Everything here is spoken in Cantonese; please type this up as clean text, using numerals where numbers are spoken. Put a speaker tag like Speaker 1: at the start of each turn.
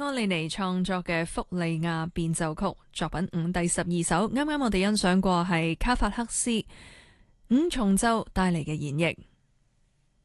Speaker 1: 安利尼創作嘅福利亞變奏曲作品5第12首，啱啱我哋欣賞過係卡法克斯五重奏帶嚟嘅演繹。